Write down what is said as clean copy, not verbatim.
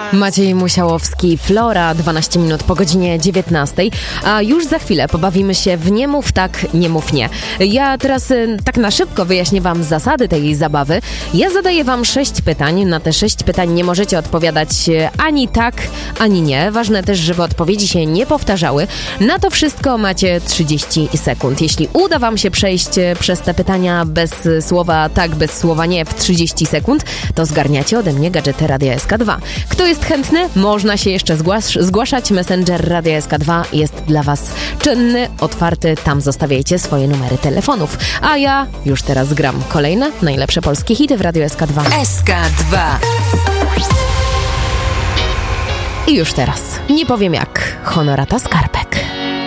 Maciej Musiałowski, Flora, 12 minut po godzinie 19, a już za chwilę pobawimy się w nie mów tak, nie mów nie. Ja teraz tak na szybko wyjaśnię wam zasady tej zabawy. Ja zadaję wam 6 pytań. Na te 6 pytań nie możecie odpowiadać ani tak, ani nie. Ważne też, żeby odpowiedzi się nie powtarzały. Na to wszystko macie 30 sekund. Jeśli uda wam się przejść przez te pytania bez słowa tak, bez słowa nie w 30 sekund, to zgarniacie ode mnie gadżety Radia SK2. Kto jest chętny? Można się jeszcze zgłaszać. Messenger Radia SK2 jest dla was czynny, otwarty. Tam zostawiajcie swoje numery telefonów. A ja już teraz gram kolejne najlepsze polskie hity w Radio SK2. SK2. I już teraz, nie powiem jak, Honorata Skarpet.